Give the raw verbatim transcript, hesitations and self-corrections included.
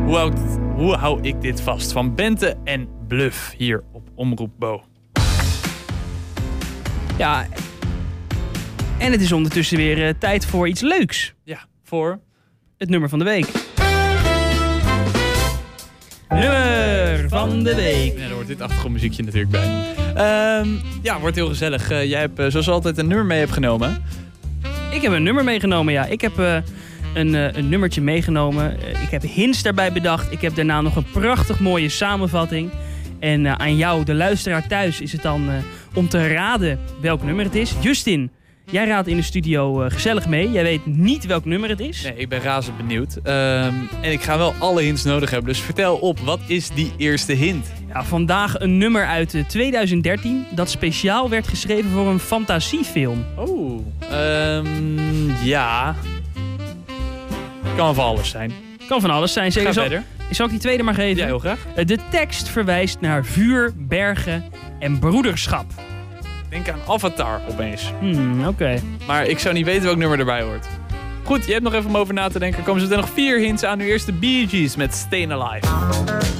Hoe hou, ik dit, hoe hou ik dit vast? Van Bente en Bluff hier op Omroep Bo. Ja, en het is ondertussen weer uh, tijd voor iets leuks. Ja, voor het nummer van de week. Nummer van de week. Ja, daar hoort dit achtergrondmuziekje natuurlijk bij. Um, ja, wordt heel gezellig. Uh, jij hebt uh, zoals altijd een nummer mee hebt genomen. Ik heb een nummer meegenomen, ja. Ik heb uh, een, uh, een nummertje meegenomen. Uh, ik heb hints daarbij bedacht. Ik heb daarna nog een prachtig mooie samenvatting. En uh, aan jou, de luisteraar thuis, is het dan uh, om te raden welk nummer het is. Justin, jij raadt in de studio uh, gezellig mee. Jij weet niet welk nummer het is. Nee, ik ben razend benieuwd. Um, en ik ga wel alle hints nodig hebben. Dus vertel op, wat is die eerste hint? Ja, vandaag een nummer uit uh, twintig dertien dat speciaal werd geschreven voor een fantasiefilm. Oh, um, ja. Kan van alles zijn. Kan van alles zijn. Zeker. Ga Zal, verder. zal ik die tweede maar geven? Ja, heel graag. Uh, de tekst verwijst naar vuur, bergen en broederschap. Denk aan Avatar opeens. Hmm, oké. Okay. Maar ik zou niet weten welk nummer erbij hoort. Goed, je hebt nog even om over na te denken. Er komen zo nog vier hints aan. Nu eerst de Bee Gees met Stayin' Alive.